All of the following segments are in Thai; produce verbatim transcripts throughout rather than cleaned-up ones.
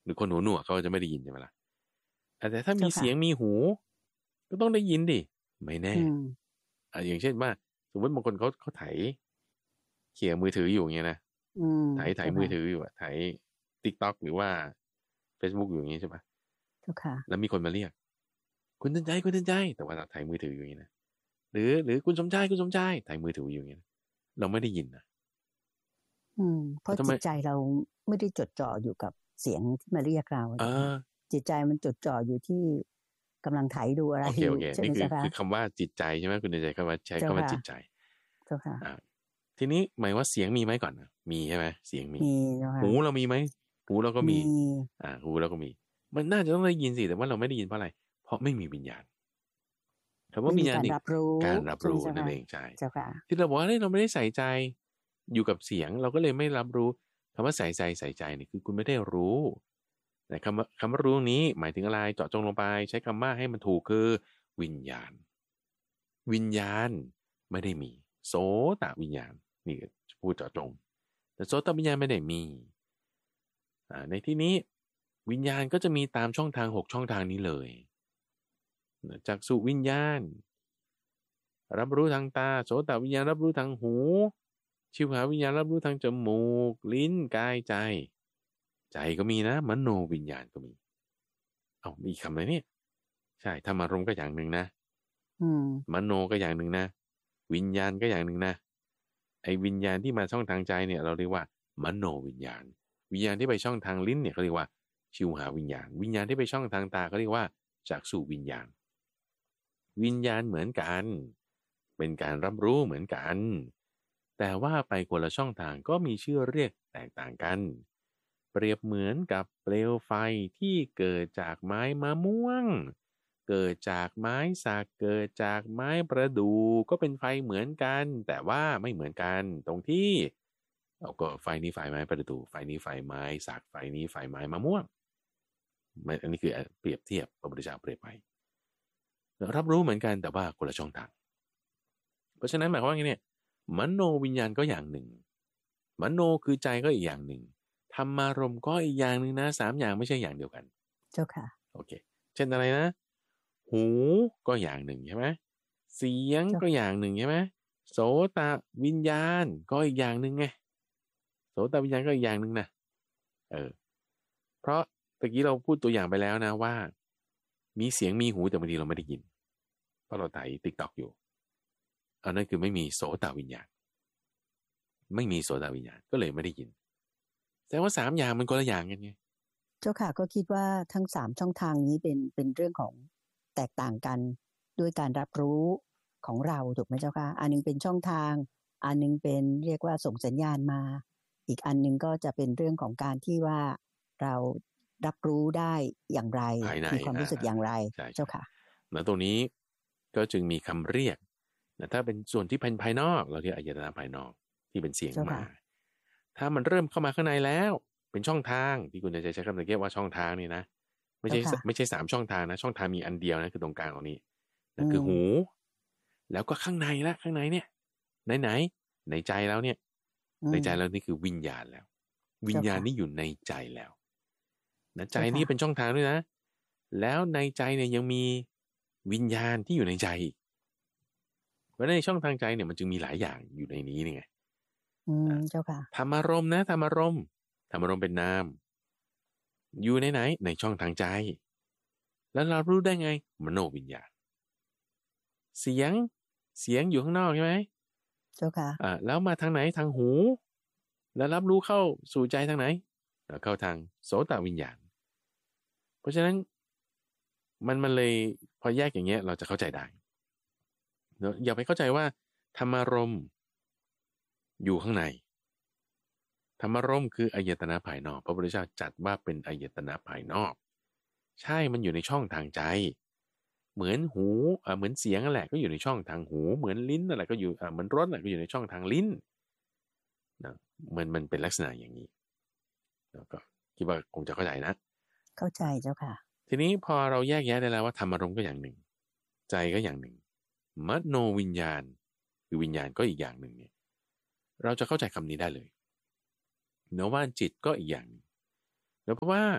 หรือคนหูหนวกเขาจะไม่ได้ยินใช่ไหมล่ะแต่ถ้ามีเจ้าค่ะเสียงมีหูก็ต้องได้ยินดิไม่แน่อืมอ่าอย่างเช่นว่าสมมติบางคนเขาเขาไถเขี่ยมือถืออยู่อย่างเงี้ยนะอืมไถไถเจ้ามือค่ะถืออยู่อะไถ TikTok หรือว่า Facebook อยู่อย่างงี้ใช่ปะเจ้าค่ะแล้วมีคนมาเรียกคุณเตือนใจคุณเตือนใจแต่ว่าเราไถมือถืออยู่อย่างนี้นะหรือหรือคุณสมชายคุณสมชายไถมือถืออยู่อย่างนี้นะเราไม่ได้ยินนะอืมเพราะทำไมจิตใจเราไม่ได้จดจ่ออยู่กับเสียงที่มาเรียกเราเอนะคะอจิตใจมันจดจ่ออยู่ที่กำลังไถดูอะไรโอเคอโอยู่ เคใช่ไหนี่มคือเจ้าคะคือคำว่าจิตใจใช่ไหมคุณเตือนใจคำว่าใช้เจ้าคำว่าค่ะจิตใจเจ้าค่ะอ่าทีนี้หมายว่าเสียงมีไหมก่อนนะมีใช่ไหมเสียงมีมีเจ้าค่ะหูเรามีไหมหูเราก็มีมีอ่าหูเราก็มี มันน่าจะต้องได้ยินสิแต่ว่าเราไม่ได้ยินเพราะอะไรเพราะไม่มีวิญญาณคำว่าไม่วิญมีญาณการนี่รับรู้การรับใช่ไหมรู้เจ้านั่นค่ะเองใช่เจ้าค่ะที่เราบอกว่าเฮ้ยเราไม่ได้ใส่ใจอยู่กับเสียงเราก็เลยไม่รับรู้คำว่าใส่ใจใส่ใจนี่คือคุณไม่ได้รู้แต่คำว่าคำว่ารู้นี้หมายถึงอะไรเจาะจงลงไปใช้คำว่าให้มันถูกคือวิญญาณวิญญาณไม่ได้มีโสตวิญญาณนี่พูดเจาะจงแต่โสตวิญญาณไม่ได้มีอ่าในที่นี้วิญญาณก็จะมีตามช่องทางหกช่องทางนี้เลยจักษุวิญญาณรับรู้ทางตาโสตวิญญาณรับรู้ทางหูชิวหาวิญญาณรับรู้ทางจมูกลิ้นกายใจใจก็มีนะมโนวิญญาณก็มีเอามีคำอะไรเนี่ยใช่ธรรมารมณ์ก็อย่างหนึ่งนะอืมมโนก็อย่างหนึ่งนะวิญญาณก็อย่างหนึ่งนะไอ้วิญญาณที่มาช่องทางใจเนี่ยเราเรียกว่ามโนวิญญาณวิญญาณที่ไปช่องทางลิ้นเนี่ยเขาเรียกว่าชิวหาวิญญาณวิญญาณที่ไปช่องทางตาเขาเรียกว่าจักษุวิญญาณวิญญาณเหมือนกันเป็นการรับรู้เหมือนกันแต่ว่าไปคนละช่องทางก็มีชื่อเรียกแตกต่างกันเปรียบเหมือนกับเปลวไฟที่เกิดจากไม้มะม่วงเกิดจากไม้สักเกิดจากไม้ประดู่ก็เป็นไฟเหมือนกันแต่ว่าไม่เหมือนกันตรงที่เอาก็ไฟนี้ไฟไม้ประดู่ไฟนี้ไฟไม้สักไฟนี้ไฟไม้มะม่วงอันนี้คือเปรียบเทียบพระพุทธเจ้าเปรียบไปรับรู้เหมือนกันแต่ว่าคนละช่องทางเพราะฉะนั้นหมายความว่าไงเนี่ยมโนวิญญาณก็อย่างหนึ่งมโนคือใจก็อีกอย่างหนึ่งธรรมารมณ์ก็อีกอย่างหนึ่งนะสามอย่างไม่ใช่อย่างเดียวกันเจ้าค่ะโอเคเช่นอะไรนะหูก็อย่างหนึ่งใช่ไหมเสียงก็อย่างหนึ่งใช่ไหมโสตวิญญาณก็อีกอย่างหนึ่งไงโสตวิญญาณก็อีกอย่างหนึ่งนะเออเพราะตะกี้เราพูดตัวอย่างไปแล้วนะว่ามีเสียงมีหูแต่บางทีเราไม่ได้ยินเพราะเราไถ TikTok อยู่อันนั้นคือไม่มีโสตวิญญาณไม่มีโสตวิญญาณก็เลยไม่ได้ยินแต่ว่าสามอย่างมันคนละอย่างกันไงเจ้าค่ะก็คิดว่าทั้งสามช่องทางนี้เป็นเป็นเรื่องของแตกต่างกันด้วยการรับรู้ของเราถูกไหมเจ้าค่ะอันนึงเป็นช่องทางอันนึงเป็นเรียกว่าส่งสัญญาณมาอีกอันนึงก็จะเป็นเรื่องของการที่ว่าเรารับรู้ได้อย่างไรมีความรู้สึกอย่างไรเจ้าค่ะแล้วตรงนี้ก็จึงมีคำเรียกแต่ถ้าเป็นส่วนที่ภายภายนอกเราเรียกอายตนะภายนอกที่เป็นเสียงมาถ้ามันเริ่มเข้ามาข้างในแล้วเป็นช่องทางที่คุณจะใช้คำตะเกียบว่าช่องทางนี่นะไม่ใช่ไม่ใช่สามช่องทางนะช่องทางมีอันเดียวนะคือตรงกลางตรงนี้นั่นคือหูแล้วก็ข้างในละข้างในเนี่ยไหนไหนในใจแล้วเนี่ยในใจแล้วนี่คือวิญญาณแล้ววิญญาณนี่อยู่ในใจแล้วนะใจนี่เป็นช่องทางด้วยนะแล้วในใจเนี่ยยังมีวิญญาณที่อยู่ในใจเพราะในช่องทางใจเนี่ยมันจึงมีหลายอย่างอยู่ในนี้นี่ไงอืมเจ้าค่ะธรรมารมณ์นะธรรมารมณ์ธรรมารมณ์เป็นนามอยู่ในไหนในช่องทางใจแล้วเรารู้ได้ไงมโนวิญญาณเสียงเสียงอยู่ข้างนอกใช่ไหมเจ้าค่ะอ่าแล้วมาทางไหนทางหูแล้วรับรู้เข้าสู่ใจทางไหนเข้าทางโสตวิญญาณเพราะฉะนั้นมันมันเลยพอแยกอย่างเงี้ยเราจะเข้าใจได้เนอะอย่าไปเข้าใจว่าธรรมารมณ์อยู่ข้างในธรรมารมณ์คืออายตนะภายนอกพระพุทธเจ้าจัดว่าเป็นอายตนะภายนอกใช่มันอยู่ในช่องทางใจเหมือนหูอ่าเหมือนเสียงนั่นแหละก็อยู่ในช่องทางหูเหมือนลิ้นนั่นแหละก็อยู่อ่าเหมือนรสน่ะก็อยู่ในช่องทางลิ้นนะมันมันเป็นลักษณะอย่างนี้แล้วก็คิดว่าคงจะเข้าใจนะเข้าใจเจ้าค่ะทีนี้พอเราแยกแยะได้แล้วว่าธรรมารมณ์ก็อย่างหนึ่งใจก็อย่างหนึ่งมโนวิญญาณคือวิญญาณก็อีกอย่างหนึ่งเนี่ยเราจะเข้าใจคำนี้ได้เลยเนาะว่าจิตก็อีกอย่างนึงเนาะเพราะว่า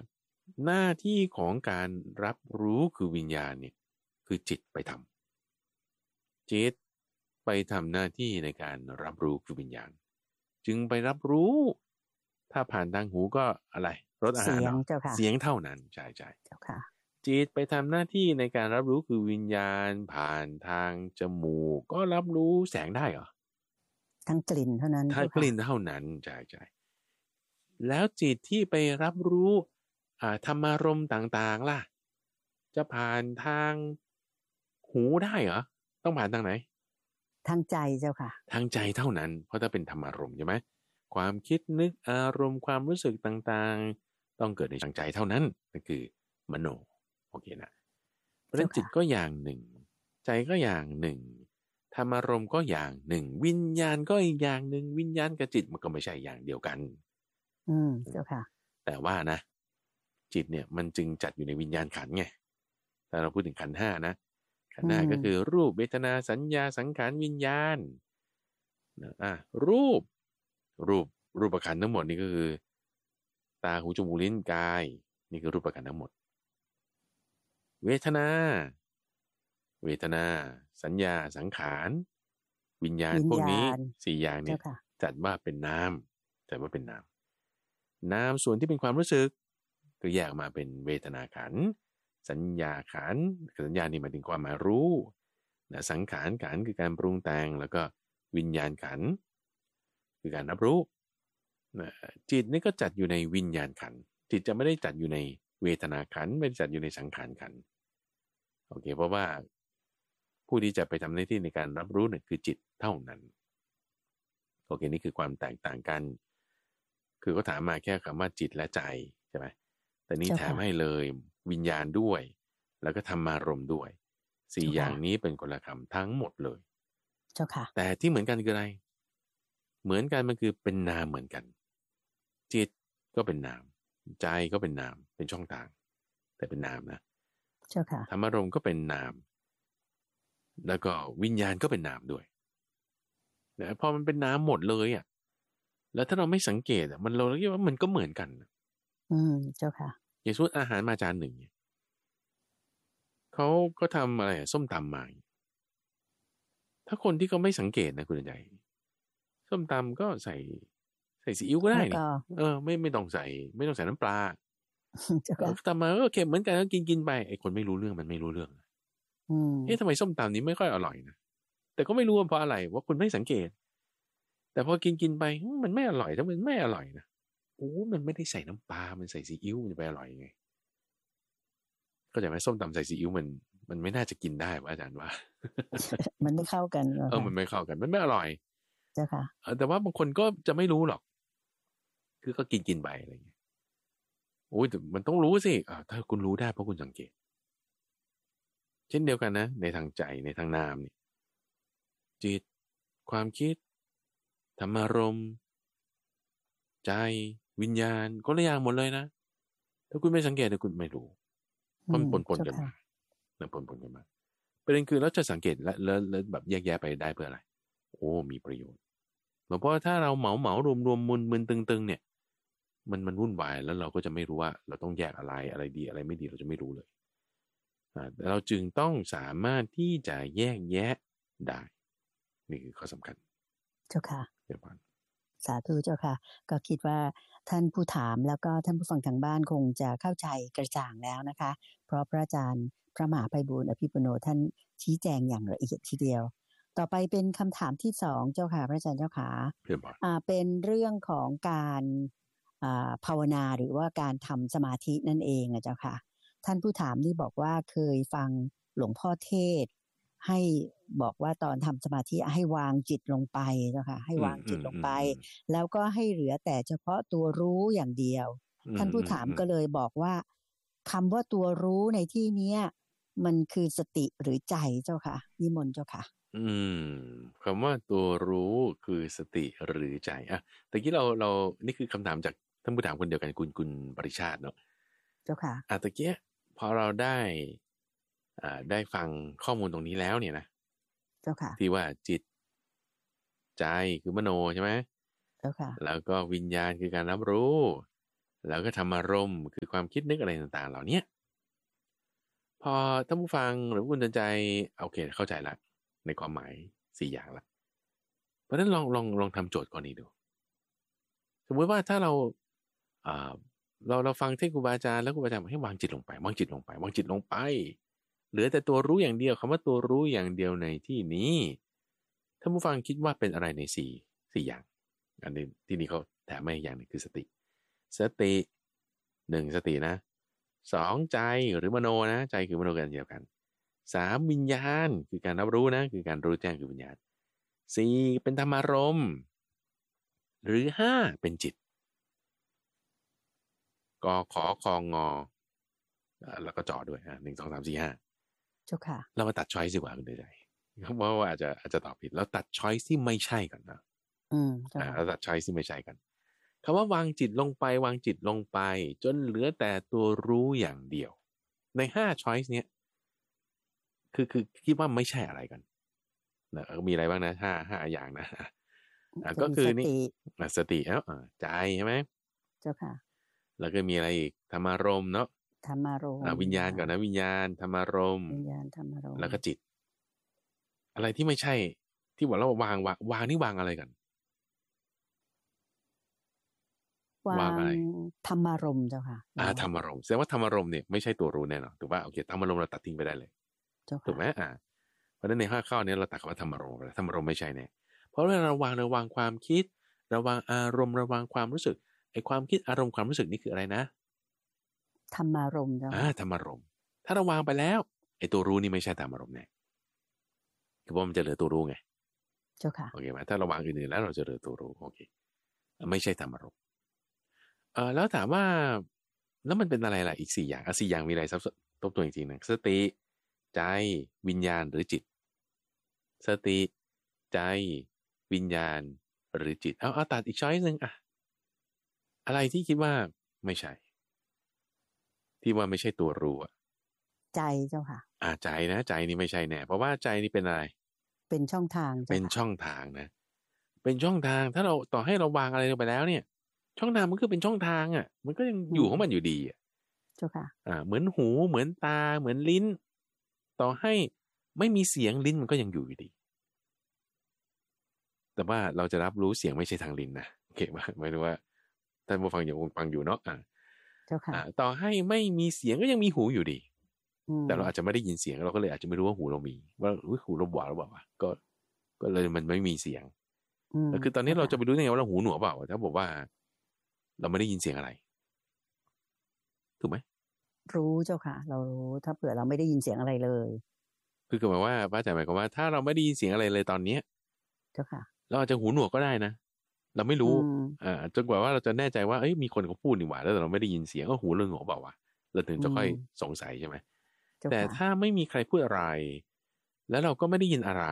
หน้าที่ของการรับรู้คือวิญญาณเนี่ยคือจิตไปทำจิตไปทำหน้าที่ในการรับรู้คือวิญญาณจึงไปรับรู้ถ้าผ่านทางหูก็อะไรรสอาหารเสียงเนาะเจ้าค่ะเสียงเท่านั้นใช่ใช่เจ้าค่ะจิตไปทำหน้าที่ในการรับรู้คือวิญญาณผ่านทางจมูกก็รับรู้แสงได้เหรอทั้งกลิ่นเท่านั้นถ้าเจ้าก ค่ะลิ่นเท่านั้นใช่ใช่แล้วจิตที่ไปรับรู้อ่าธรรมารมณ์ต่างๆล่ะจะผ่านทางหูได้เหรอต้องผ่านทางไหนทางใจเจ้าค่ะทางใจเท่านั้นเพราะถ้าเป็นธรรมารมณ์ใช่ไหมความคิดนึกอารมณ์ความรู้สึกต่างๆต้องเกิดในทางใจเท่านั้นนั่นคือมโนโอเคนะเพราะฉะนั้นจิตก็อย่างหนึ่งใจก็อย่างหนึ่งธรรมารมณ์ก็อย่างหนึ่งวิญญาณก็อีกอย่างหนึ่งวิญญาณกับจิตมันก็ไม่ใช่อย่างเดียวกันอืมเจ้าค่ะแต่ว่านะจิตเนี่ยมันจึงจัดอยู่ในวิญญาณขันธ์ไงถ้าเราพูดถึงขันธ์ห้านะขันธ์ห้าก็คือรูปเวทนาสัญญาสังขารวิญญาณนะอ่ะรูปรูปรูปขันธ์ทั้งหมดนี่ก็คือตาหูจมูกลิ้นกายนี่คือรูปขันธ์ทั้งหมดเวทนาเวทนาสัญญาสังขารวิญญาณวิญญาณพวกนี้สี่อย่างเนี่ยเจ้าค่ะจัดว่าเป็นนามจัดว่าเป็นนามนามส่วนที่เป็นความรู้สึกก็แยกมาเป็นเวทนาขันธ์สัญญาขันธ์สัญญานี่หมายถึงความหมายรู้นะสังขารขันธ์คือการปรุงแต่งแล้วก็วิญญาณขันธ์คือการรับรู้นะจิตนี่ก็จัดอยู่ในวิญญาณขันธ์จิตจะไม่ได้จัดอยู่ในเวทนาขันธ์ไม่ได้จัดอยู่ในสังขารขันธ์โอเคเพราะว่าผู้ที่จะไปทำหน้าที่ในการรับรู้เนี่ยคือจิตเท่านั้นโอเคนี่คือความแตกต่างกันคือก็ถามมาแค่คำว่าจิตและใจใช่ไหมแต่นี้แถมให้เลยวิญญาณด้วยแล้วก็ธรรมารมณ์ด้วยสี่อย่างนี้เป็นคนละคำทั้งหมดเลยเจ้าค่ะแต่ที่เหมือนกันคืออะไรเหมือนกันมันคือเป็นนามเหมือนกันจิตก็เป็นนามใจก็เป็นนามเป็นช่องทางแต่เป็นนามนะเจ้าค่ะธรรมารมณ์ก็เป็นนามแล้วก็วิญญาณก็เป็นนามด้วยนะพอมันเป็นนามหมดเลยอ่ะแล้วถ้าเราไม่สังเกตอ่ะมันเราคิดว่ามันก็เหมือนกันอืมเจ้าค่ะอย่างสมมติอาหารมาจานหนึ่งเนี่ยเขาก็ทำอะไรส้มตำมาถ้าคนที่เขาไม่สังเกตนะคุณใจส้มตำก็ใส่ใส่ซีอิ๊วก็ได้นี่เออไม่ไม่ต้องใส่ไม่ต้องใส่น้ำปลาทำมาเออเค็มเหมือนกันก็กินกินไปไอ้คนไม่รู้เรื่องมันไม่รู้เรื่องเอ๊ะทำไมส้มตำนี้ไม่ค่อยอร่อยนะแต่ก็ไม่รู้ว่าเพราะอะไรว่าคุณไม่สังเกตแต่พอกินกินไปมันไม่อร่อยถ้ามันไม่อร่อยนะโอ้มันไม่ได้ใส่น้ำปลามันใส่ซีอิ๊วมันจะไปอร่อยยังไงก็จะไหมส้มตำใส่ซีอิ๊วมันมันไม่น่าจะกินได้ว่าอาจารย์ว่ามันไม่เข้ากันเออมันไม่เข้ากันมันไม่อร่อยเจ้าค่ะแต่ว่าบางคนก็จะไม่รู้หรอกคือก็กินกินไปอะไรอย่างเงี้ยโอ้ยแต่มันต้องรู้สิอ่าถ้าคุณรู้ได้เพราะคุณสังเกตเช่นเดียวกันนะในทางใจในทางนามนี่จิตความคิดธรรมารมณ์ใจวิญญาณก็ละอย่างหมดเลยนะถ้าคุณไม่สังเกตคุณไม่รู้มันปนปนกันมาแล้วปนปนกันมาประเด็นคือเราจะสังเกตและแล้วแบบแยกแยะไปได้เพื่ออะไรโอ้มีประโยชน์เพราะถ้าเราเหมาเหมารวมรวมมุนมึนตึงตึงเนี่ยมันมันวุ่นวายแล้วเราก็จะไม่รู้ว่าเราต้องแยกอะไรอะไรดีอะไรไม่ดีเราจะไม่รู้เลยเราจึงต้องสามารถที่จะแยกแยะได้นี่คือข้อสำคัญเจ้าค่ะเดี๋ยวก่อนสาธุเจ้าค่ะก็คิดว่าท่านผู้ถามแล้วก็ท่านผู้ฟังทางบ้านคงจะเข้าใจกระจ่างแล้วนะคะเพราะพระอาจารย์พระมหาไพบูลย์อภิปุโนท่านชี้แจงอย่างละเอียดทีเดียวต่อไปเป็นคำถามที่สองเจ้าค่ะพระอาจารย์เจ้าค่ะอ่าเป็นเรื่องของการอ่าภาวนาหรือว่าการทำสมาธินั่นเองอะเจ้าค่ะท่านผู้ถามนี่บอกว่าเคยฟังหลวงพ่อเทศให้บอกว่าตอนทำสมาธิให้วางจิตลงไปเจ้าค่ะให้วางจิตลงไปแล้วก็ให้เหลือแต่เฉพาะตัวรู้อย่างเดียวท่านผู้ถามก็เลยบอกว่าคำว่าตัวรู้ในที่นี้มันคือสติหรือใจเจ้าค่ะนิมนต์เจ้าค่ะอืมคำว่าตัวรู้คือสติหรือใจอ่ะตะกี้เราเรานี่คือคำถามจากท่านผู้ถามคนเดียวกันคุณคุณปริชาติเนาะเจ้าค่ะอ่ะตะกี้พอเราได้อ่าได้ฟังข้อมูลตรงนี้แล้วเนี่ยนะเจ้าค่ะที่ว่าจิตใจคือมโนใช่ไหมเจ้าค่ะแล้วก็วิญญาณคือการรับรู้แล้วก็ธรรมารมณ์คือความคิดนึกอะไรต่างๆเหล่านี้พอท่านผู้ฟังหรือผู้สนใจโอเคเข้าใจละในความหมายสี่อย่างละเพราะฉะนั้นลองลองลองทำโจทย์ข้อนี้ดูสมมุติว่าถ้าเราอ่าเราเราฟังเทศน์ครูบาอาจารย์แล้วครูบาอาจารย์บอกให้วางจิตลงไปวางจิตลงไปวางจิตลงไปเหลือแต่ตัวรู้อย่างเดียวคำว่าตัวรู้อย่างเดียวในที่นี้ท่านผู้ฟังคิดว่าเป็นอะไรในสี่สี่อย่างอันนี้ที่นี่เขาแถมมาอีกอย่างหนึงคือสติสติหนึ่งสตินะสองใจหรือมโนนะใจคือมโนกันเดียวกันสามวิญญาณคือการรับรู้นะคือการรู้แจ้งคือวิญญาณสี่เป็นธรรมารมณ์หรือห้าเป็นจิตกอขอคองงอแล้วก็จอด้วยอ่ะหนึ่งสองสามสี่ห้าเจ้าค่ะเรามาตัดช้อยส์ดีกว่าคุณเดชใจเพราะว่าอาจจะอาจจะตอบผิดแล้วตัดช้อยส์ที่ไม่ใช่ก่อนนะอืมอ่าเราตัดช้อยส์ที่ไม่ใช่กันคำว่าวางจิตลงไปวางจิตลงไปจนเหลือแต่ตัวรู้อย่างเดียวในห้าช้อยส์เนี้ยคือคือคิดว่าไม่ใช่อะไรกันนะมีอะไรบ้างนะห้าห้าอย่างนะอ่าก็คือนี่สติเอ้าใจใช่ไหมเจ้าค่ะแล้วก็มีอะไรอีกธรรมารมณ์เนาะธรรมารมณ์วิญญาณก่อนนะวิญญาณธรรมารมณ์วิญญาณธรรมารมณ์แล้วก็จิตอะไรที่ไม่ใช่ที่บอกแล้วว่าวางวางวางนี่วางอะไรกันวางธรรมารมณ์เจ้าค่ะอ่าธรรมารมณ์แสดงว่าธรรมารมณ์เนี่ยไม่ใช่ตัวรู้แน่นอนถูกป่ะโอเคธรรมารมณ์เราตัดทิ้งไปได้เลยถูกไหมอ่าเพราะฉะนั้นในห้าข้อนี้เราตัดคำว่าธรรมารมณ์ไปแล้วธรรมารมณ์ไม่ใช่แน่เพราะเวลาเราวางเราวางความคิดระวางอารมณ์ระวางความรู้สึกไอ้ความคิดอารมณ์ความรู้สึกนี่คืออะไรนะธรรมารมณ์เจ้าค่ะอ่าธรรมารมณ์ถ้าเราวางไปแล้วไอ้ตัวรู้นี่ไม่ใช่ธรรมารมณ์แน่คือว่ามันจะเหลือตัวรู้ไงเจ้าค่ะโอเคไหมถ้าเราวางอื่นๆแล้วเราจะเหลือตัวรู้โอเคไม่ใช่ธรรมารมณ์เออแล้วถามว่าแล้วมันเป็นอะไรล่ะอีกสี่อย่างอ่ะสี่อย่างมีอะไรซับทบทวนอีกทีหนึ่งสติใจวิญญาณหรือจิตสติใจวิญญาณหรือจิตเอาเอาตัดอีกช้อยหนึ่งอะอะไรที่คิดว่าไม่ใช่ที่ว่าไม่ใช่ตัวรู้อะใจเจ้าค่ะอ่าใจนะใจนี่ไม่ใช่แน่เพราะว่าใจนี่เป็นอะไรเป็นช่องทางเป็นช่องทางนะเป็นช่องทางถ้าเราต่อให้เราวางอะไรลงไปแล้วเนี่ยช่องทางมันก็เป็นช่องทางอ่ะมันก็ยังอยู่ของมันอยู่ดีอ่ะเจ้าค่ะอ่าเหมือนหูเหมือนตาเหมือนลิ้นต่อให้ไม่มีเสียงลิ้นมันก็ยังอยู่อยู่ดีแต่ว่าเราจะรับรู้เสียงไม่ใช่ทางลิ้นนะโอเคไหมหมายถึงว่าท่านผู้ฟังยังคงฟังอยู่เนาะอ่าเจ้าค่ะต่อให้ไม่มีเสียงก็ยังมีหูอยู่ดีแต่เราอาจจะไม่ได้ยินเสียงเราก็เลยอาจจะไม่รู้ว่าหูเรามีว่าหูเราบอดหรือเปล่าก็ก็เลยมันไม่มีเสียงแล้วคือตอนนี้เราจะไปรู้ได้ไงว่าเราหูหนวกเปล่าถ้าบอกว่าเราไม่ได้ยินเสียงอะไรถูกไหมรู้เจ้าค่ะเรารู้ถ้าเผื่อเราไม่ได้ยินเสียงอะไรเลยคือคือหมายว่าพระอาจารย์หมายความว่าถ้าเราไม่ได้ยินเสียงอะไรเลยตอนเนี้ยเจ้าค่ะเราอาจจะหูหนวกก็ได้นะเราไม่รู้อ่าจนกว่าว่าเราจะแน่ใจว่าเอ้ยมีคนเขาพูดนี่หว่าแล้วแต่เราไม่ได้ยินเสียงก็หูเราหนวกเปล่าวะเราถึงจะค่อยสงสัยใช่ไหมแต่ถ้าไม่มีใครพูดอะไรแล้วเราก็ไม่ได้ยินอะไร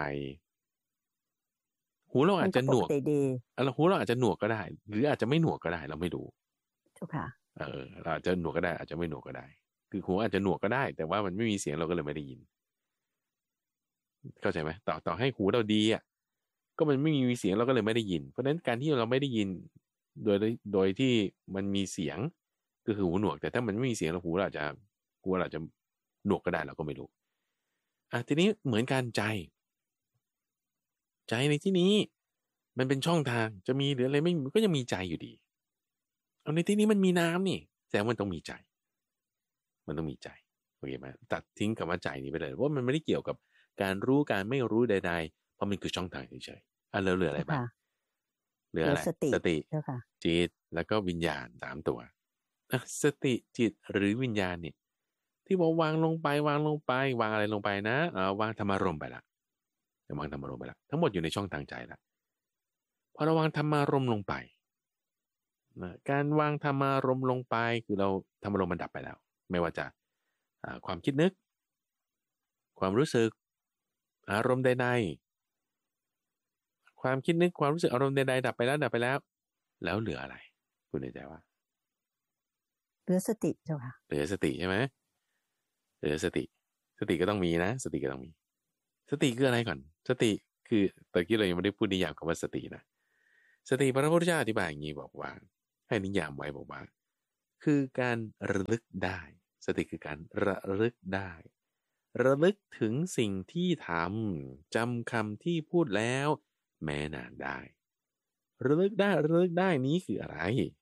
หูเราอาจจะหนวกเราหูเราอาจจะหนวกก็ได้ หรืออาจจะไม่หนวกก็ได้ เราไม่รู้เจ้าค่ะเออเราอาจจะหนวกก็ได้อาจจะไม่หนวกก็ได้คือหูอาจจะหนวกก็ได้แต่ว่ามันไม่มีเสียงเราก็เลยไม่ได้ยินเข้าใจไหมต่อต่อให้หูเราดีอ่ะก็มันไม่มีเสียงเราก็เลยไม่ได้ยินเพราะฉะนั้นการที่เราไม่ได้ยินโดยโดยที่มันมีเสียงก็คือหูหนวกแต่ถ้ามันไม่มีเสียงเราหูเราอาจจะหูเราอาจจะหนวกก็ได้เราก็ไม่รู้อ่ะทีนี้เหมือนการใจใจในที่นี้มันเป็นช่องทางจะมีหรืออะไรไม่มีก็ยังมีใจอยู่ดีเอาในที่นี้มันมีน้ำนี่แสดงว่ามันต้องมีใจมันต้องมีใจโอเคไหมตัดทิ้งคำว่าใจนี้ไปเลยว่ามันไม่ได้เกี่ยวกับการรู้การไม่รู้ใดๆเพราะมันคือช่องทางเฉยๆอ่ะเหลือเหลืออะไรบ้างเหลืออะไรสติสติจิตแล้วก็วิญญาณสามตัวอ่ะสติจิตหรือวิญญาณเนี่ยที่บอกวางลงไปวางลงไปวางอะไรลงไปนะเอ่อวางธรรมารมณ์ไปละวางธรรมารมณ์ไปละทั้งหมดอยู่ในช่องทางใจละพอเราวางธรรมารมณ์ลงไปนะการวางธรรมารมณ์ลงไปคือเราธรรมารมณ์มันดับไปแล้วไม่ว่าจะความคิดนึกความรู้สึกอารมณ์ใดๆความคิดนึกความรู้สึกอารมณ์ใดๆดับไปแล้วดับไปแล้วแล้วเหลืออะไรคุณในใจว่าเหลือสติเจ้าค่ะเหลือสติใช่ไหมเหลือสติสติก็ต้องมีนะสติก็ต้องมีสติคืออะไรก่อนสติคือตะกี้เรายังไม่ได้พูดนิยามคำว่าสตินะสติพระพุทธเจ้าอธิบายอย่างนี้บอกว่าให้นิยามไว้บอกว่าคือการระลึกได้สติคือการระลึกได้ระลึกถึงสิ่งที่ทำจำคำที่พูดแล้วแม้นานได้ระลึกได้ระลึกได้นี้คืออะไร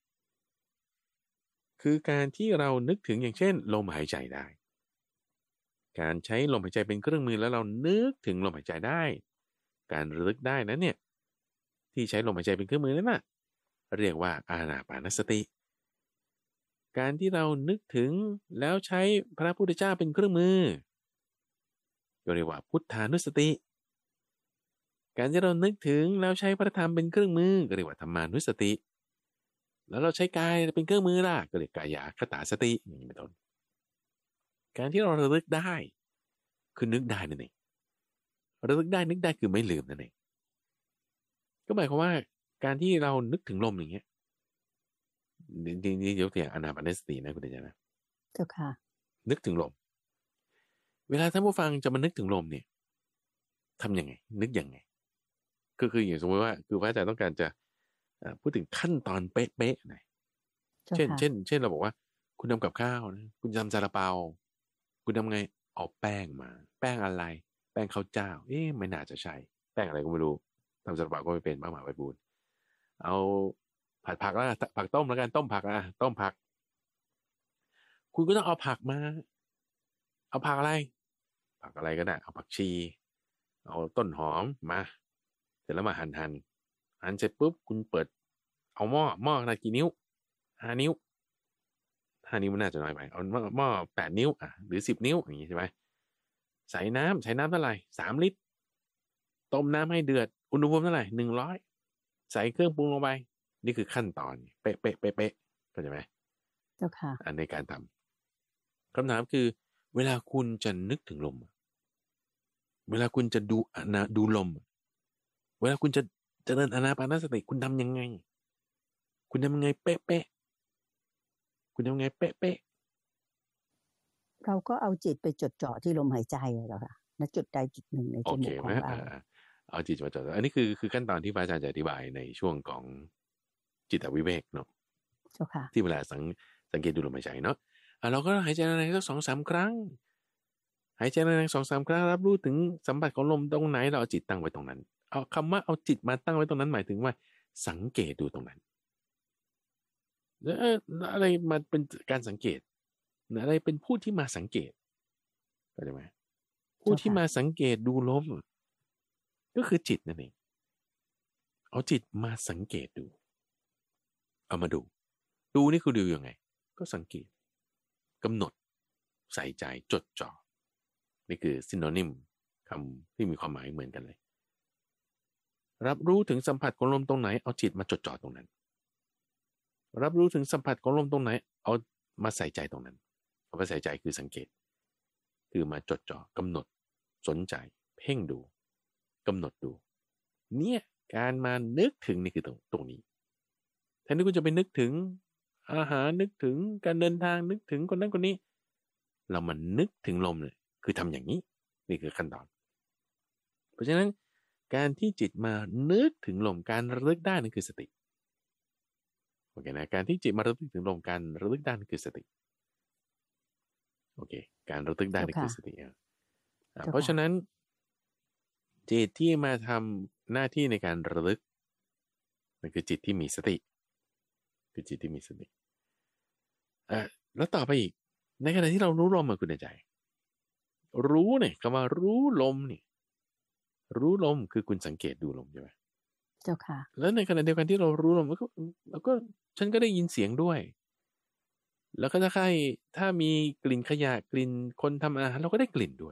คือการที่เรานึกถึงอย่างเช่นลมหายใจได้การใช้ลมหายใจเป็นเครื่องมือแล้วเรานึกถึงลมหายใจได้การระลึกได้นั้นเนี่ยที่ใช้ลมหายใจเป็นเครื่องมือนั้นน่ะเรียกว่าอานาปานสติการที่เรานึกถึงแล้วใช้พระพุทธเจ้าเป็นเครื่องมือก็เรียกว่าพุทธานุสติการที่เรานึกถึงแล้วใช้พระธรรมเป็นเครื่องมือก็เรียกว่าธรรมานุสติแล้วเราใช้กายเป็นเครื่องมือล่ะก็เรียกกายคตาสติอย่างนี้เป็นต้นการที่เราระลึกได้คือนึกได้นั่นเองระลึกได้นึกได้คือไม่ลืมนั่นเองก็หมายความว่าการที่เรานึกถึงลมอย่างเงี้ยจริงๆยกตัวอย่างอานาปานสตินะคุณเดชนะเจ้าค่ะนึกถึงลมเวลาท่านผู้ฟังจะมานึกถึงลมเนี่ยทำยังไงนึกยังไงก็คืออย่างสมมติว่าคือพระอาจารย์ต้องการจะพูดถึงขั้นตอนเป๊ะๆหน่อยเช่นเช่นเช่นเราบอกว่าคุณทำกับข้าวนะคุณทำซาลาเปาคุณทำไงเอาแป้งมาแป้งอะไรแป้งข้าวเจ้าเอ๊ะไม่น่าจะใช่แป้งอะไรก็ไม่รู้ทำซาลาเปาก็ไม่เป็นบ้าหมาไปบูนเอาผัดผักแล้วผักต้มแล้วกันต้มผักอ่ะต้มผักคุณก็ต้องเอาผักมาเอาผักอะไรผักอะไรก็ได้เอาผักชีเอาต้นหอมมาเสร็จแล้วมาหั่นหั่นหั่นเสร็จปุ๊บคุณเปิดเอาหม้อหม้อขนาดกี่นิ้วห้านิ้วห้านิ้วมันน่าจะน้อยไปเอาหม้อหม้อแปดนิ้วอ่ะหรือสิบนิ้วอย่างงี้ใช่ไหมใส่น้ำใส่น้ำเท่าไหร่สามลิตรต้มน้ำให้เดือดอุณหภูมิเท่าไหร่หนึ่งร้อยใส่เครื่องปรุงลงไปนี่คือขั้นตอนเป๊ะเป๊ะเป๊ะเป๊ะเข้าใจไหมเจ้าค่ะในการทำคำถามคือเวลาคุณจะนึกถึงลมเวลาคุณจะดูอนาดูลมเวลาคุณจะเจริญอานาปานสติคุณทำยังไงคุณทำยังไงเป๊ะเป๊ะคุณทำยังไงเป๊ะเป๊ะเราก็เอาจิตไปจดจ่อที่ลมหายใจเหรอคะณจุดใดจุดหนึ่งในจมูกของเราเอาจิตมาจดอันนี้คือคือขั้นตอนที่พระอาจารย์จะอธิบายในช่วงของจิตวิเวกเนาะที่เวลาสังสังเกตดูลมหายใจเนาะเราก็หายใจแรงๆสักสองสามครั้งหายใจแรงๆสองสามครั้งรับรู้ถึงสัมผัสของลมตรงไหนเราเอาจิตตั้งไว้ตรงนั้นเอาคำว่าเอาจิตมาตั้งไว้ตรงนั้นหมายถึงว่าสังเกตดูตรงนั้นแล้วอะไรมาเป็นการสังเกตอะไรเป็นผู้ที่มาสังเกตเข้าใจไหมผู้ที่มาสังเกตดูลมก็คือจิตนั่นเองเอาจิตมาสังเกตดูเอามาดูดูนี่คือดูยังไงก็สังเกตกำหนดใส่ใจจดจ่อนี่คือซินโนนิมคำที่มีความหมายเหมือนกันเลยรับรู้ถึงสัมผัสของลมตรงไหนเอาจิตมาจดจ่อตรงนั้นรับรู้ถึงสัมผัสของลมตรงไหนเอามาใส่ใจตรงนั้นเอามาใส่ใจคือสังเกตคือมาจดจ่อกำหนดสนใจเพ่งดูกำหนดดูเนี่ยการมานึกถึงนี่คือตรงตรงนี้แทนที่คุณจะไปนึกถึงอาหารนึกถึงการเดินทางนึกถึงคนนั้นคนนี้เรามานึกถึงลมเนี่ยคือทำอย่างนี้นี่คือขั้นตอนเพราะฉะนั้นการที่จิตมานึกถึงลมการระลึกได้นั่นคือสติโอเคนะการที่จิตมาระลึกถึงลมการระลึกได้นั่นคือสติโอเคการระลึกได้นั่นคือสติอ่ะเพราะฉะนั้นจิตที่มาทำหน้าที่ในการระลึกนั่นคือจิตที่มีสติคือจิตที่มีสติอ่ะแล้วต่อไปอีกในขณะที่เรารู้ลมมาคุณใจรู้เนี่ยคำว่ารู้ลมเนี่ยรู้ลมคือคุณสังเกตดูลมใช่ไหมเจ้าค่ะแล้วในขณะเดียวกันที่เรารู้ลมแล้วก็แล้วก็ฉันก็ได้ยินเสียงด้วยแล้วก็ถ้าใครถ้ามีกลิ่นขยะกลิ่นคนทำอาหารเราก็ได้กลิ่นด้วย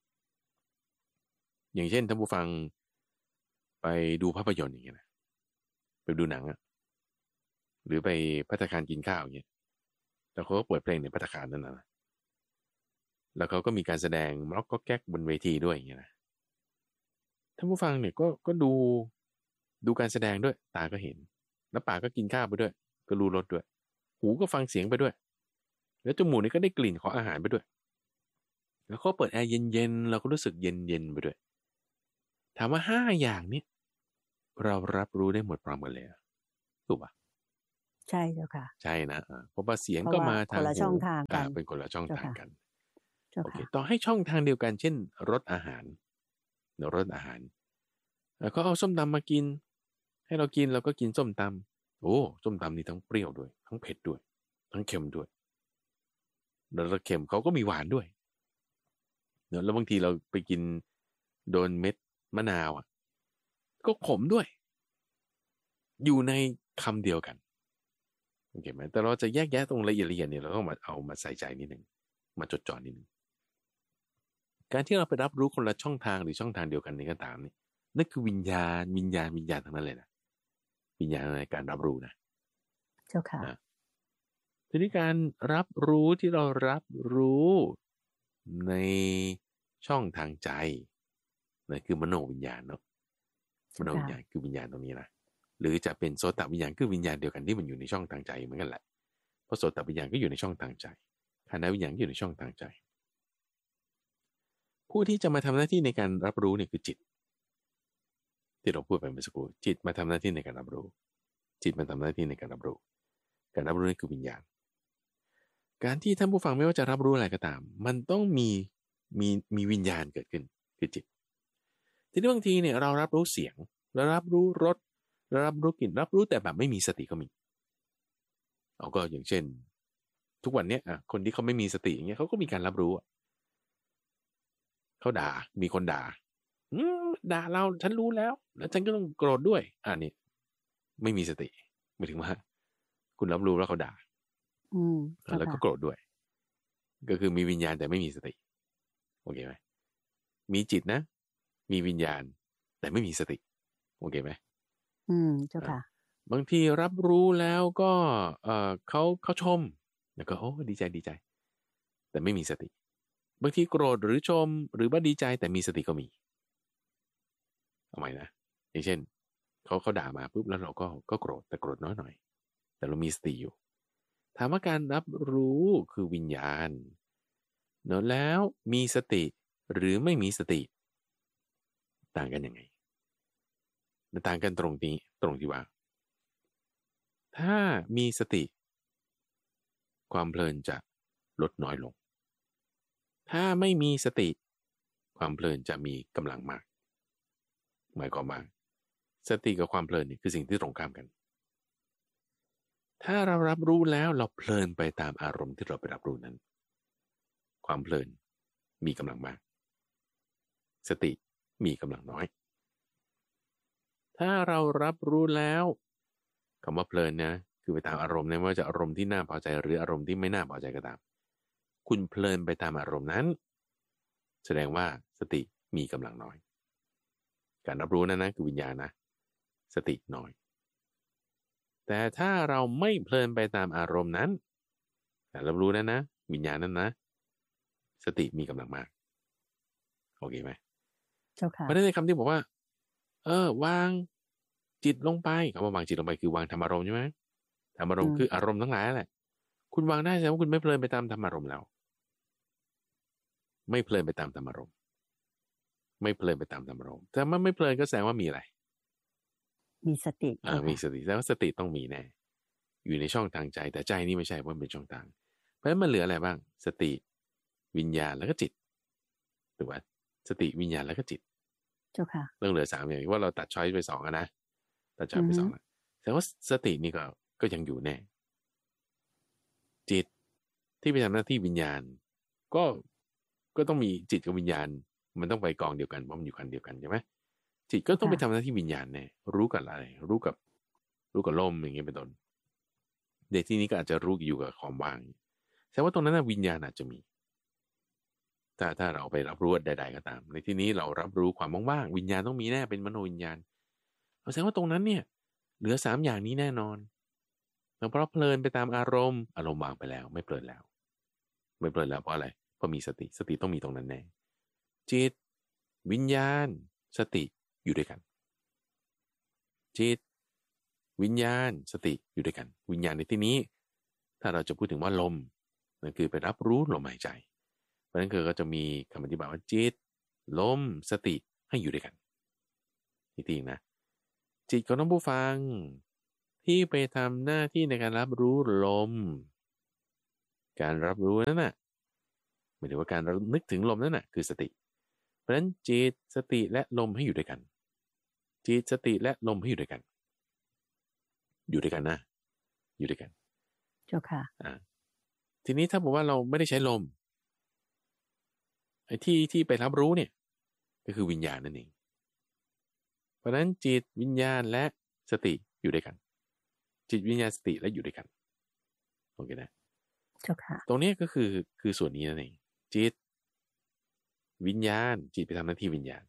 อย่างเช่นท่านผู้ฟังไปดูภาพยนตร์อย่างเงี้ยนะไปดูหนังอะหรือไปภัตตาคารกินข้าวอย่างเงี้ยแล้วเขาก็เปิดเพลงในภัตตาคารนั่นนะแล้วเขาก็มีการแสดงม็อกก็แก๊กบนเวทีด้วยอย่างเงี้ยนะท่านผู้ฟังเนี่ยก็ก็ดูดูการแสดงด้วยตาก็เห็นแล้วปากก็กินข้าวไปด้วยก็รู้รสด้วยหูก็ฟังเสียงไปด้วยแล้วจมูกนี่ก็ได้กลิ่นของอาหารไปด้วยแล้วเขาเปิดแอร์เย็นๆเราก็รู้สึกเย็นๆไปด้วยถามว่าห้าอย่างนี้เรารับรู้ได้หมดพร้อมกันเลยถูกปะใช่เจ้าค่ะใช่นะเพราะว่าเสียงเพราะก็ว่ามาทางคนละช่หูองทางอ่ากันเป็นคนละช่องเจ้าค่ะทางกันเจ้าโอเคค่ะต่อให้ช่องทางเดียวกันเช่นรสอาหารเดี๋ยวรสอาหารแล้วก็เอาส้มตำมากินให้เรากินเราก็กินส้มตำโอ้ส้มตำนี่ทั้งเปรี้ยวด้วยทั้งเผ็ดด้วยทั้งเค็มด้วยแล้วเค็มเขาก็มีหวานด้วยเนอะแล้วบางทีเราไปกินโดนเม็ดมะนาวอ่ะก็ขมด้วยอยู่ในคำเดียวกันโอเคไหมแต่เราจะแยกแยะตรงละเอียดละเอียดเนี่ยเราต้องมาเอามาใส่ใจนิดหนึ่งมาจดจ่อนิดหนึ่งการที่เราไปรับรู้คนละช่องทางหรือช่องทางเดียวกันนี้ก็ตามนี่นั่นคือวิญญาณวิญญาณวิญญาณทั้งนั้นเลยนะวิญญาณในการรับรู้นะเจ้าค่ะนะทีนี้การรับรู้ที่เรารับรู้ในช่องทางใจนั่นคือมโนวิญญาณเนาะมโนวิญญาณคือวิญญาณตรงนี้นะหรือจะเป็นโสตวิญญาณคือวิญญาณเดียวกันที่มันอยู่ในช่องทางใจเหมือนกันแหละเพราะโสตวิญญาณก็อยู่ในช่องทางใจคานวิญญาณก็อยู่ในช่องทางใจผู้ที่จะมาทำหน้าที่ในการรับรู้เนี่ยคือจิตที่เราพูดไปเมื่อสักครู่จิตมาทำหน้าที่ในการรับรู้จิตมาทำหน้าที่ในการรับรู้การรับรู้นี่คือวิญญาณการที่ท่านผู้ฟังไม่ว่าจะรับรู้อะไรก็ตามมันต้องมีมีมีวิญญาณเกิดขึ้นคือจิตทีนี้บางทีเนี่ยเรารับรู้เสียงเรารับรู้รสเรารับรู้กลิ่นรับรู้แต่แบบไม่มีสติก็มีเอาก็อย่างเช่นทุกวันเนี้ยอ่ะคนที่เขาไม่มีสติอย่างเงี้ยเขาก็มีการรับรู้เขาด่ามีคนด่าอืมด่าเราฉันรู้แล้วแล้วฉันก็ต้องโกรธด้วยอ่านี่ไม่มีสติหมายถึงว่าคุณรับรู้แล้วเขาด่าอืมแล้วก็โกรธด้วยก็คือมีวิญญาณแต่ไม่มีสติโอเคไหมมีจิตนะมีวิญญาณแต่ไม่มีสติโอเคไหมอืมเจ้าค่ะบางทีรับรู้แล้วก็เออเขาเขาชมแล้วก็โอ้ดีใจดีใจแต่ไม่มีสติบางทีโกรธหรือชมหรือว่าดีใจแต่มีสติก็มีเอาใหม่นะอย่างเช่นเขาเขาด่ามาปุ๊บแล้วเราก็ก็โกรธแต่โกรธน้อยหน่อยแต่เรามีสติอยู่ถามว่าการรับรู้คือวิญญาณเนอะแล้วมีสติหรือไม่มีสติต่างกันยังไงต่างกันตรงนี้ตรงที่ว่าถ้ามีสติความเพลินจะลดน้อยลงถ้าไม่มีสติความเพลินจะมีกำลังมากหมายความว่าสติกับความเพลินนี่คือสิ่งที่ตรงข้ามกันถ้าเรารับรู้แล้วเราเพลินไปตามอารมณ์ที่เราไปรับรู้นั้นความเพลินมีกำลังมากสติมีกำลังน้อยถ้าเรารับรู้แล้วคำว่าเพลินนะคือไปตามอารมณ์นะไม่ว่าจะอารมณ์ที่น่าพอใจหรืออารมณ์ที่ไม่น่าพอใจก็ตามคุณเพลินไปตามอารมณ์นั้นแสดงว่าสติมีกำลังน้อยการรับรู้นั้นนะคือวิญญาณนะสติน้อยแต่ถ้าเราไม่เพลินไปตามอารมณ์นั้นการรับรู้นั้นนะวิญญาณนั้นนะสติมีกำลังมากโอเคไหมเจ้าค่ะเพราะฉะนั้นในคำที่บอกว่าเออวางจิตลงไปคำว่าวางจิตลงไปคือวางธรรมอารมณ์ใช่ไหมธรรมอารมณ์คืออารมณ์ทั้งหลายแหละคุณวางได้แสดงว่าคุณไม่เพลินไปตามธรรมอารมณ์แล้วไม่เพลินไปตามธรรมอารมณ์ไม่เพลินไปตามธรรมอารมณ์แต่มันไม่เพลินก็แสดงว่ามีอะไรมีสติอ่ามีสติแสดงว่าสติต้องมีแน่อยู่ในช่องทางใจแต่ใจนี่ไม่ใช่เพราะมันเป็นช่องทางเพราะฉะนั้นมันเหลืออะไรบ้างสติวิญญาณแล้วก็จิตถูกไหมสติวิญญาณแล้วก็จิตเจ้าค่ะเรื่องเหลือสามอย่างว่าเราตัดช้อยไปสองนะตัดช้อยไปสองแล้วแต่ว่าสตินี่ก็ก็ยังอยู่แน่จิตที่ไปทำหน้าที่วิญญาณก็ก็ต้องมีจิตกับวิญญาณมันต้องไปกองเดียวกันเพราะมันอยู่กันเดียวกันใช่ไหมจิตก็ต้องไปทำหน้าที่วิญญาณแน่รู้กับอะไรรู้กับรู้กับลมอย่างเงี้ยเป็นต้นในที่นี้ก็อาจจะรู้อยู่กับความว่างแต่ว่าตรงนั้นวิญญาณอาจจะมีถ้าถ้าเราไปรับรู้ใดๆก็ตามในที่นี้เรารับรู้ความว่างๆวิญญาณต้องมีแน่เป็นมโนวิญญาณแสดงว่าตรงนั้นเนี่ยเหลือสามอย่างนี้แน่นอนเพราะเพลินไปตามอารมณ์อารมณ์วางไปแล้วไม่เพลินแล้วไม่เพลินแล้วเพราะอะไรเพราะมีสติสติต้องมีตรงนั้นแน่จิตวิญญาณสติอยู่ด้วยกันจิตวิญญาณสติอยู่ด้วยกันวิญญาณในที่นี้ถ้าเราจะพูดถึงว่าลมนั่นคือไปรับรู้ลมหายใจเพราะฉะนั้นคือก็จะมีคำอธิบายว่าจิตลมสติให้อยู่ด้วยกันอีกทีนะจิตของน้องผู้ฟังที่ไปทำหน้าที่ในการรับรู้ลมการรับรู้นั่นน่ะหมายถึงว่าการนึกถึงลมนั่นน่ะคือสติเพราะฉะนั้นจิตสติและลมให้อยู่ด้วยกันจิตสติและลมให้อยู่ด้วยกันอยู่ด้วยกันนะอยู่ด้วยกันเจ้าค่ะอ่าทีนี้ถ้าบอกว่าเราไม่ได้ใช้ลมไอ้ที่ที่ไปรับรู้เนี่ยก็คือวิญญาณนั่นเองเพราะฉะนั้นจิตวิญญาณและสติอยู่ด้วยกันจิตวิญญาณสติและอยู่ด้วยกันโอเคนะเจ้าค่ะตรงนี้ก็คือคือส่วนนี้นั่นเองจิตวิญญาณจิตไปทำหน้าที่วิญญาณ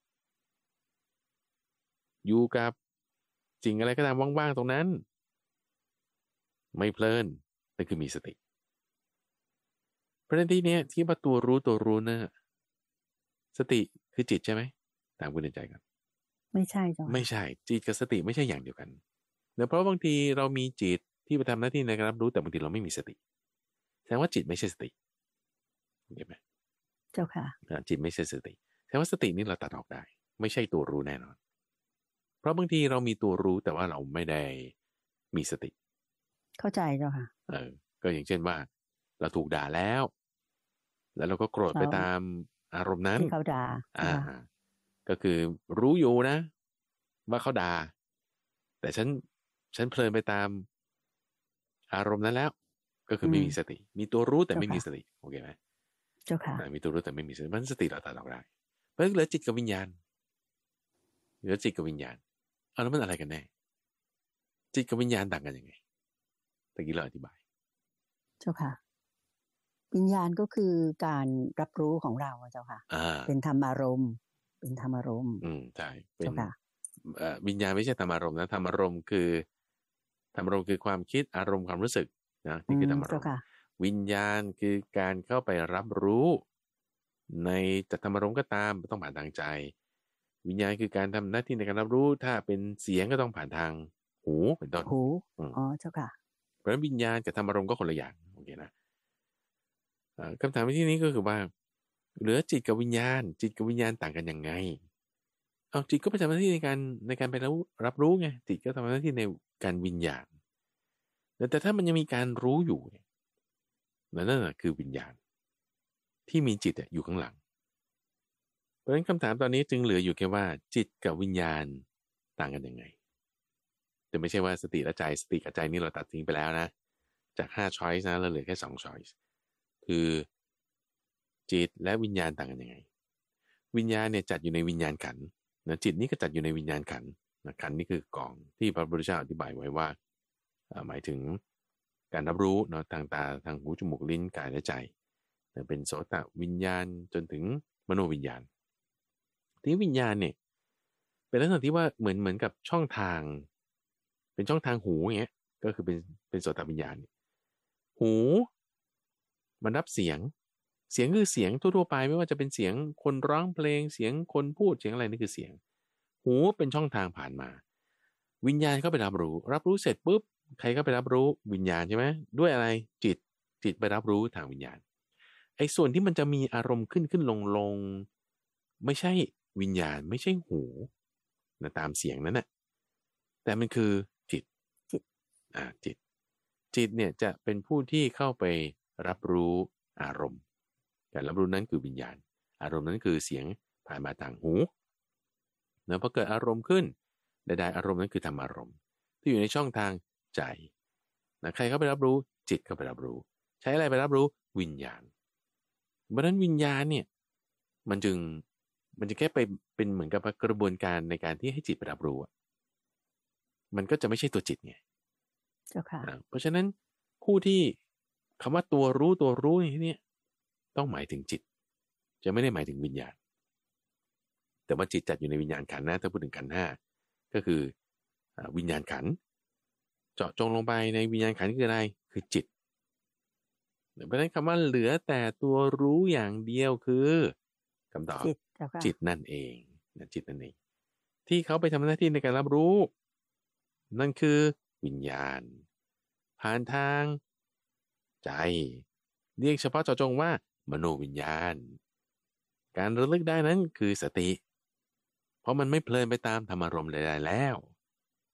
อยู่กับสิ่งอะไรก็ตามว่างๆตรงนั้นไม่เพลินนั่นคือมีสติเพราะฉะนั้นที่นี้ที่ว่าตัวรู้ตัวรู้นะสติคือจิตใช่ไหมตามคุณในใจกันไม่ใช่เจ้าไม่ใช่จิตกับสติไม่ใช่อย่างเดียวกันเนื่องเพราะบางทีเรามีจิตที่ไปทำหน้าที่ในการรับรู้แต่บางทีเราไม่มีสติแสดงว่าจิตไม่ใช่สติเห็นไหมเจ้าค่ะจิตไม่ใช่สติแสดงว่าสตินี่เราตัดออกได้ไม่ใช่ตัวรู้แน่นอนเพราะบางทีเรามีตัวรู้แต่ว่าเราไม่ได้มีสติเข้าใจเจ้าค่ะเออก็อย่างเช่นว่าเราถูกด่าแล้วแล้วเราก็โกรธไปตามอารมณ์นั้นที่เขาด่าอ่าก็คือรู้อยู่นะว่าเขาด่าแต่ฉันฉันเพลินไปตามอารมณ์นั้นแล้วก็คือไม่มีสติมีตัวรู้แต่ไม่มีสติโอเคไหมเจ้าค่ะมีตัวรู้แต่ไม่มีสติมันสติเราตัดออกได้เพราะเหลือจิตกับวิญญาณเหลือจิตกับวิญญาณเอาแล้วมันอะไรกันแน่จิตกับวิญญาณต่างกันยังไงตะกี้เราอธิบายเจ้าค่ะวิญญาณก็คือการรับรู้ของเราเจ้าค่ะเป็นธรรมารมณ์เป็นธรรมารมณ์อืมใช่เป็นวิญญาณไม่ใช่ธรรมารมณ์นะธรรมารมณ์คือธรรมารมณ์คือความคิดอารมณ์ความรู้สึกนะนี่คือธรรมารมณ์วิญญาณคือการเข้าไปรับรู้ในจัตธรรมารมณ์ก็ตามต้องผ่านทางใจวิญญาณคือการทำหน้าที่ในการรับรู้ถ้าเป็นเสียงก็ต้องผ่านทางหูเป็นต้นหูอ๋อเจ้าค่ะเพราะฉะนั้นวิญญาณกับธรรมารมณ์ก็คนละอย่างโอเคนะคำถามที่นี้ก็คือว่าเหลือจิตกับวิญญาณจิตกับวิญญาณต่างกันยังไงเอาจิตก็ไปทำหน้าที่ในการในการไปรับรับรู้ไงจิตก็ทำหน้าที่ในการวิญญาณแต่ถ้ามันยังมีการรู้อยู่เนี่ยนั่นแหละคือวิญญาณที่มีจิตอยู่ข้างหลังเพราะฉะนั้นคำถามตอนนี้จึงเหลืออยู่แค่ว่าจิตกับวิญญาณต่างกันยังไงแต่ไม่ใช่ว่าสติและใจสติกับใจนี่เราตัดทิ้งไปแล้วนะจากห้า choice นะเราเหลือแค่สอง choice คือจิตและวิญญาณต่างกันยังไงวิญญาณเนี่ยจัดอยู่ในวิญญาณขันธ์นะจิตนี่ก็จัดอยู่ในวิญญาณขันธ์นะขันธ์นี่คือกองที่พระพุทธเจ้าอธิบายไว้ว่าหมายถึงการรับรู้เนาะทางตาทางหูจมูกลิ้นกายและใจนะเป็นโสตวิญญาณจนถึงมโนวิญญาณที่วิญญาณเนี่ยเป็นลักษณะที่ว่าเหมือนเหมือนกับช่องทางเป็นช่องทางหูอย่างเงี้ยก็คือเป็นเป็นโสตวิญญาณหูมันรับเสียงเสียงคือเสียงทั่วๆไปไม่ว่าจะเป็นเสียงคนร้องเพลงเสียงคนพูดเสียงอะไรนี่คือเสียงหูเป็นช่องทางผ่านมาวิญญาณเข้าไปรับรู้รับรู้เสร็จปุ๊บใครก็ไปรับรู้วิญญาณใช่ไหมด้วยอะไรจิตจิตไปรับรู้ทางวิญญาณไอ้ส่วนที่มันจะมีอารมณ์ขึ้นขึ้นลงลงไม่ใช่วิญญาณไม่ใช่หูนะตามเสียงนั้นน่ะแต่มันคือจิตจิตอ่าจิตจิตเนี่ยจะเป็นผู้ที่เข้าไปรับรู้อารมณ์การรับรู้นั้นคือวิญญาณอารมณ์นั้นคือเสียงผ่านมาทางหูเมื่อพอเกิดอารมณ์ขึ้นใดๆอารมณ์นั้นคือธรรมอารมณ์ที่อยู่ในช่องทางใจนะใครเข้าไปรับรู้จิตเข้าไปรับรู้ใช้อะไรไปรับรู้วิญญาณเพราะนั้นวิญญาณเนี่ยมันจึงมันจะแค่ไปเป็นเหมือนกับกระบวนการในการที่ให้จิตไปรับรู้มันก็จะไม่ใช่ตัวจิตไงเจ้าค่ะเพราะฉะนั้นผู้ที่คำว่าตัวรู้ตัวรู้ในที่นี้ต้องหมายถึงจิตจะไม่ได้หมายถึงวิญญาณแต่ว่าจิตจัดอยู่ในวิญญาณขันธ์นะถ้าพูดถึงขันธ์ห้าก็คือวิญญาณขันธ์เจาะจงลงไปในวิญญาณขันธ์คืออะไรคือจิตเพราะฉะนั้นคำว่าเหลือแต่ตัวรู้อย่างเดียวคือคำตอบจิตนั่นเองนะจิตนั่นเองที่เขาไปทำหน้าที่ในการรับรู้นั่นคือวิญญาณผ่านทางใจเรียกเฉพาะเจาะจงว่ามโนวิญญาณการระลึกได้นั้นคือสติเพราะมันไม่เพลินไปตามธรรมารมณ์ใดๆแล้ว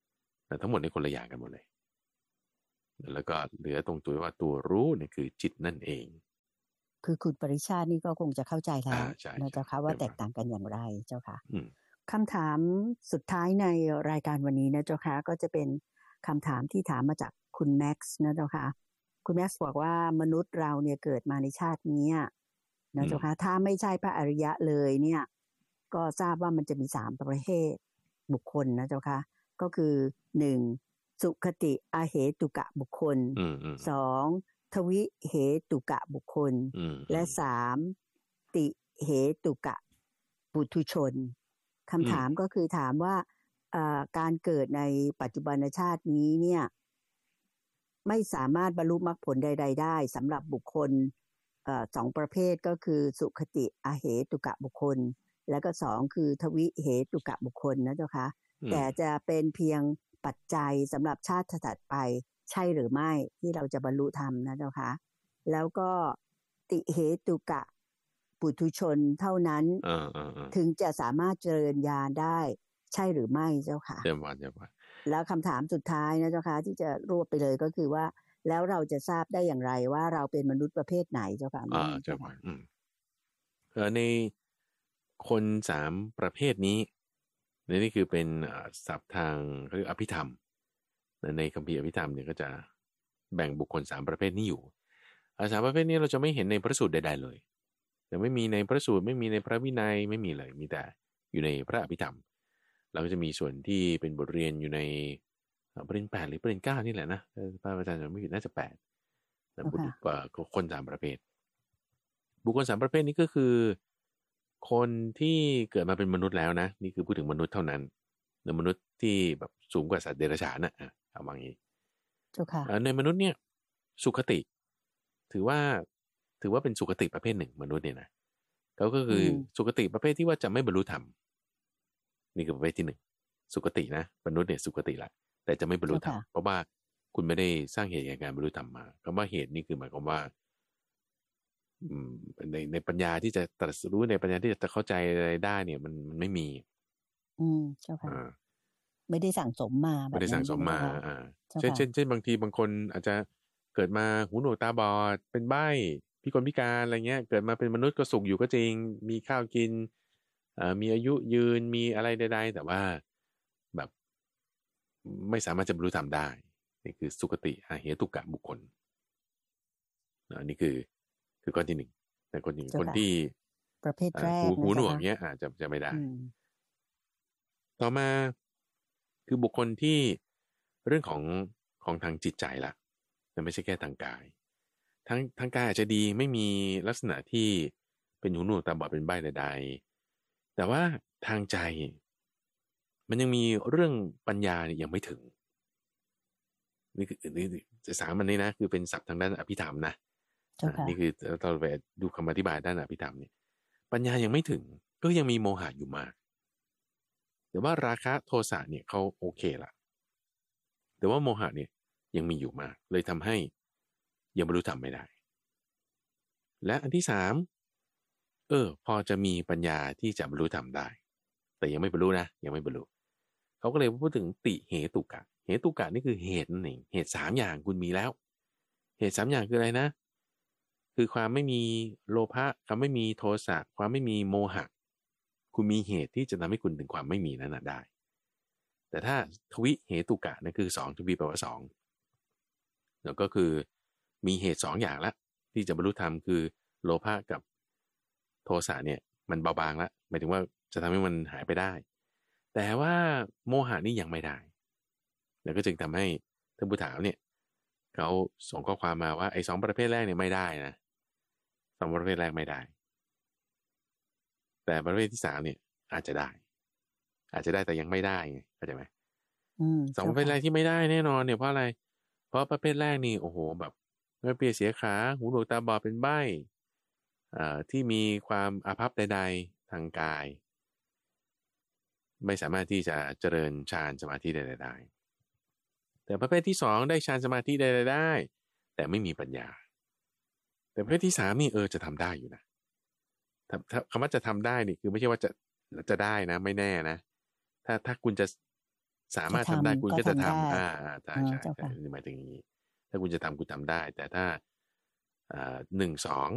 แต่ทั้งหมดในคนละอย่างกันหมดเลยแล้วก็เหลือตรงตัวว่าตัวรู้เนี่ยคือจิตนั่นเองคือคุณปริชาตินี่ก็คงจะเข้าใจแล้วนะเจ้าค่ะว่าแตกต่างกันอย่างไรเจ้าค่ะอืมคำถามสุดท้ายในรายการวันนี้นะเจ้าค่ะก็จะเป็นคำถามที่ถามมาจากคุณแม็กซ์นะเจ้าค่ะคุณแม็กซ์บอกว่ามนุษย์เราเนี่ยเกิดมาในชาตินี้นะเจ้าค่ะถ้าไม่ใช่พระอริยะเลยเนี่ยก็ทราบว่ามันจะมีสามประเภทบุคคลนะเจ้าค่ะก็คือหนึ่งสุขติอเหตุกะบุคคลสองทวิเหตุกะบุคคลและสามติเหตุกะปุถุชนคำถามก็คือถามว่าการเกิดในปัจจุบันชาตินี้เนี่ยไม่สามารถบรรลุมรรคผลใดๆได้สำหรับบุคคลสองประเภทก็คือสุขติอเหตุกะบุคคลแล้วก็สองคือทวิเหตุกะบุคคลนะเจ้าคะแต่จะเป็นเพียงปัจจัยสำหรับชาติถัดไปใช่หรือไม่ที่เราจะบรรลุธรรมนะเจ้าคะแล้วก็ติเหตุกะปุถุชนเท่านั้นถึงจะสามารถเจริญญาณได้ใช่หรือไม่เจ้าค่ะเจ้าว่าเจ้าว่าแล้วคำถามสุดท้ายนะเจ้าค่ะที่จะรวบไปเลยก็คือว่าแล้วเราจะทราบได้อย่างไรว่าเราเป็นมนุษย์ประเภทไหนเจ้าค่ะอ่าเจ้าว่าอืมเออในคนสามประเภทนี้นี่คือเป็นศัพท์ทางเรียกอภิธรรมในคัมภีร์อภิธรรมเนี่ยก็จะแบ่งบุคคลสามประเภทนี้อยู่สามประเภทนี้เราจะไม่เห็นในพระสูตรใดๆเลยแต่ไม่มีในพระสูตรไม่มีในพระวินัยไม่มีเลยมีแต่อยู่ในพระอภิธรรมเราก็จะมีส่วนที่เป็นบทเรียนอยู่ในประเด็นแปดหรือประเด็นเก้านี่แหละนะพระอาจารย์จะไม่ผิดน่าจะแปดแต่บุคคลคนสามประเภทบุคคลสามประเภทนี้ก็คือคนที่เกิดมาเป็นมนุษย์แล้วนะนี่คือพูดถึงมนุษย์เท่านั้นในมนุษย์ที่แบบสูงกว่าสัตว์เดรัจฉานนะเอาว่างี้ในมนุษย์เนี่ยสุขติถือว่าถือว่าเป็นสุขติประเภทหนึ่งมนุษย์เนี่ยนะเขาก็คือสุขติประเภทที่ว่าจะไม่บรรลุธรรมนี่คือประเภทที่หนึ่งสุขตินะมนุษย์เนี่ยสุขติละแต่จะไม่บรรลุธรรมเพราะว่าคุณไม่ได้สร้างเหตุแห่งการบรรลุธรรมมาคำว่าเหตุนี่คือหมายความว่าในในปัญญาที่จะตรัสรู้ในปัญญาที่จะเข้าใจอะไรได้เนี่ยมันมันไม่มีอืมเจ้าค่ะไม่ได้สั่งสมมาไม่ได้สั่งสมมาอ่าเช่นเช่นเช่นบางทีบางคนอาจจะเกิดมาหูหนวกตาบอดเป็นใบ้พิกลพิการอะไรเงี้ยเกิดมาเป็นมนุษย์ก็สุขอยู่ก็จริงมีข้าวกินอ่ามีอายุยืนมีอะไรใดๆแต่ว่าแบบไม่สามารถจะบรรลุธรรมได้นี่คือสุคติอาเหตุกะบุคคลอันนี้คือคือข้อที่หนึ่งแต่คนหนึ่งคนที่ประเภทแรกหูหนวกเงี้ยอาจจะจะไม่ได้ต่อมาคือบุคคลที่เรื่องของของทางจิตใจละแต่ไม่ใช่แค่ทางกายทางทางกายอาจจะดีไม่มีลักษณะที่เป็นหูหนวกตาบอดเป็นใบ้ใดๆแต่ว่าทางใจมันยังมีเรื่องปัญญาเนี่ยยังไม่ถึงนี่คือนี่จะสามมันนี้นะคือเป็นศัพท์ทางด้านอภิธรรมนะนี่คือเราไปดูคำอธิบายด้านอภิธรรมเนี่ยปัญญายังไม่ถึงก็ยังมีโมหะอยู่มากแต่ว่าราคะโทสะเนี่ยเขาโอเคละแต่ว่าโมหะเนี่ยยังมีอยู่มากเลยทำให้ยังบรรลุธรรมไม่ได้และอันที่สามเออพอจะมีปัญญาที่จะบรรลุธรรมได้แต่ยังไม่บรรลุนะยังไม่บรรลุเขาก็เลยพูดถึงติเหตุกะเหตุกะนี่คือเหตุนั่นเองเหตุสามอย่างคุณมีแล้วเหตุสามอย่างคืออะไรนะคือความไม่มีโลภะความไม่มีโทสะความไม่มีโมหะคุณมีเหตุที่จะทำให้คุณถึงความไม่มีนั้นได้แต่ถ้าทวิเหตุกะนั่นคือสองทวีแปลว่าสองแล้วก็คือมีเหตุสองอย่างละที่จะบรรลุธรรมคือโลภะกับโทสะเนี่ยมันเบาบางละหมายถึงว่าจะทำให้มันหายไปได้แต่ว่าโมหะนี่ยังไม่ได้แล้วก็จึงทำให้ท่านผู้ถามเนี่ยเขาส่งข้อความมาว่าไอ้สองประเภทแรกเนี่ยไม่ได้นะสองประเภทแรกไม่ได้แต่ประเภทที่สามเนี่ยอาจจะได้อาจจะได้แต่ยังไม่ได้ไงเข้าใจไหมสองประเภทแรกที่ไม่ได้แน่นอนเนี่ยเพราะอะไรเพราะประเภทแรกนี่โอ้โหแบบไม่เปียเสียขาหูหนวกตาบอดเป็นใบ้อ่าที่มีความอาภัพใดๆทางกายไม่สามารถที่จะเจริญฌานสมาธิใดๆได้แต่ประเภทที่สองได้ฌานสมาธิใดๆได้แต่ไม่มีปัญญาแต่ประเภทที่สามนี่เออจะทำได้อยู่นะคำว่าจะทำได้นี่คือไม่ใช่ว่าจะจะได้นะไม่แน่นะถ้าถ้าคุณจะสามารถทำได้คุณก็จะทำอ่าใช่ใช่เจ้าใช่ค่ะหมายถึงอย่างนี้ถ้าคุณจะทำคุณทำได้แต่ถ้าอ่าหนึ่งสอง